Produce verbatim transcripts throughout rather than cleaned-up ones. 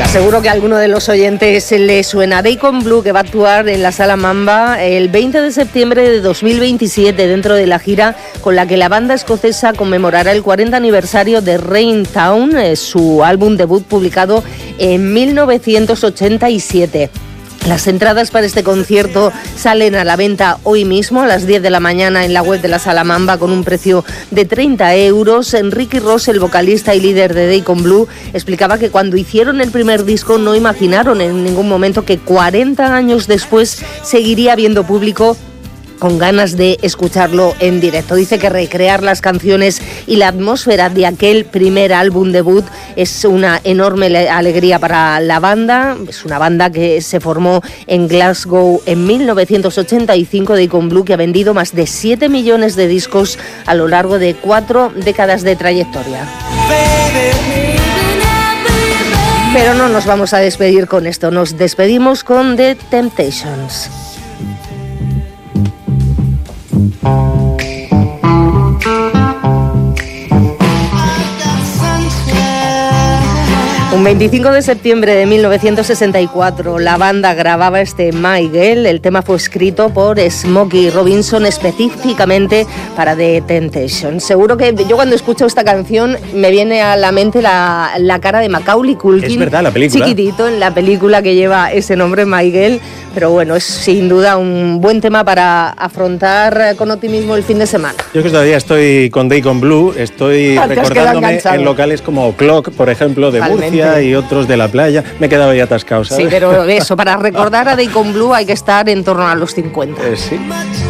Seguro que a alguno de los oyentes le suena. Deacon Blue, que va a actuar en la Sala Mamba el veinte de septiembre de dos mil veintisiete dentro de la gira con la que la banda escocesa conmemorará el cuarenta aniversario de Rain Town, su álbum debut publicado en mil novecientos ochenta y siete. Las entradas para este concierto salen a la venta hoy mismo a las diez de la mañana en la web de la Sala Mamba con un precio de treinta euros. Ricky Ross, el vocalista y líder de Deacon Blue, explicaba que cuando hicieron el primer disco no imaginaron en ningún momento que cuarenta años después seguiría habiendo público con ganas de escucharlo en directo. Dice que recrear las canciones y la atmósfera de aquel primer álbum debut es una enorme alegría para la banda. Es una banda que se formó en Glasgow en mil novecientos ochenta y cinco, Deacon Blue, que ha vendido más de siete millones de discos a lo largo de cuatro décadas de trayectoria. Pero no nos vamos a despedir con esto, nos despedimos con The Temptations. Un veinticinco de septiembre de mil novecientos sesenta y cuatro, la banda grababa este My Girl. El tema fue escrito por Smokey Robinson específicamente para The Temptations. Seguro que yo cuando escucho esta canción me viene a la mente la, la cara de Macaulay Culkin. Es verdad, la película. Chiquitito, en la película que lleva ese nombre, My Girl. Pero bueno, es sin duda un buen tema para afrontar con optimismo el fin de semana. Yo que todavía estoy con Deacon Blue, estoy Ah, recordándome en locales como Clock, por ejemplo, de Totalmente. Murcia, y otros de la playa. Me he quedado ya atascado, ¿sabes? Sí, pero eso, para recordar a Deacon Blue hay que estar en torno a los cincuenta. Eh, sí.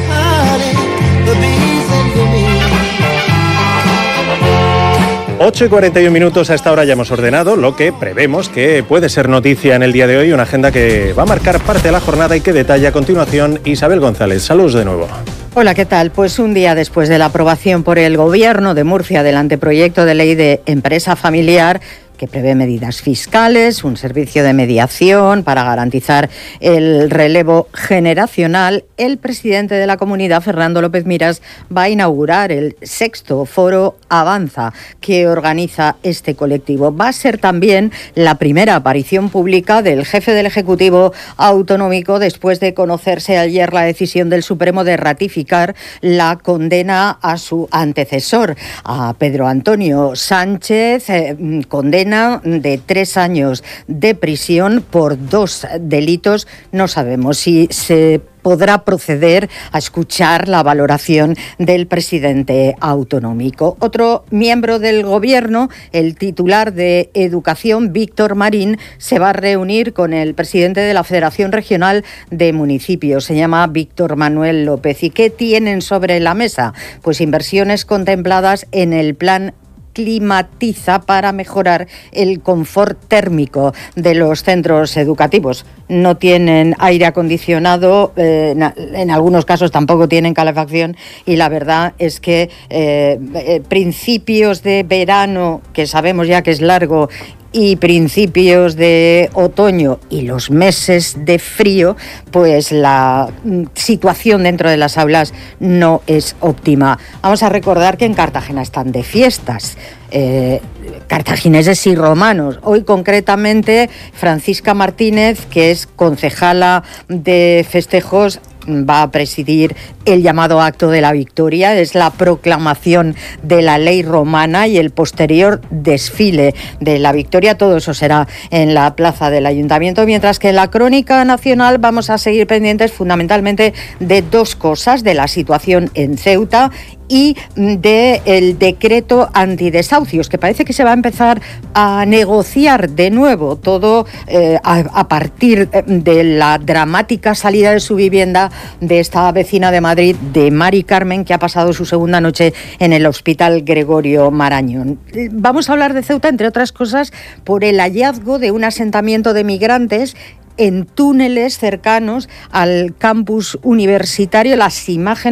ocho y cuarenta y un minutos, a esta hora ya hemos ordenado lo que prevemos que puede ser noticia en el día de hoy, una agenda que va a marcar parte de la jornada y que detalla a continuación Isabel González. Saludos de nuevo. Hola, ¿qué tal? Pues un día después de la aprobación por el Gobierno de Murcia del anteproyecto de ley de empresa familiar, que prevé medidas fiscales, un servicio de mediación para garantizar el relevo generacional, el presidente de la comunidad, Fernando López Miras, va a inaugurar el sexto foro Avanza que organiza este colectivo. Va a ser también la primera aparición pública del jefe del Ejecutivo autonómico después de conocerse ayer la decisión del Supremo de ratificar la condena a su antecesor, a Pedro Antonio Sánchez, eh, condena de tres años de prisión por dos delitos. No sabemos si se podrá proceder a escuchar la valoración del presidente autonómico. Otro miembro del Gobierno, el titular de Educación, Víctor Marín, se va a reunir con el presidente de la Federación Regional de Municipios. Se llama Víctor Manuel López. ¿Y qué tienen sobre la mesa? Pues inversiones contempladas en el plan Climatiza para mejorar el confort térmico de los centros educativos. No tienen aire acondicionado, eh, en algunos casos tampoco tienen calefacción y la verdad es que eh, eh, principios de verano, que sabemos ya que es largo, y principios de otoño y los meses de frío, pues la situación dentro de las aulas no es óptima. Vamos a recordar que en Cartagena están de fiestas, eh, cartagineses y romanos. Hoy concretamente Francisca Martínez, que es concejala de festejos, va a presidir el llamado Acto de la Victoria. Es la proclamación de la ley romana y el posterior desfile de la Victoria. Todo eso será en la plaza del Ayuntamiento, mientras que en la Crónica Nacional vamos a seguir pendientes fundamentalmente de dos cosas: de la situación en Ceuta y del decreto antidesahucios, que parece que se va a empezar a negociar de nuevo, todo eh, a, a partir de la dramática salida de su vivienda de esta vecina de Madrid, de Mari Carmen, que ha pasado su segunda noche en el Hospital Gregorio Marañón. Vamos a hablar de Ceuta, entre otras cosas, por el hallazgo de un asentamiento de migrantes en túneles cercanos al campus universitario. Las imágenes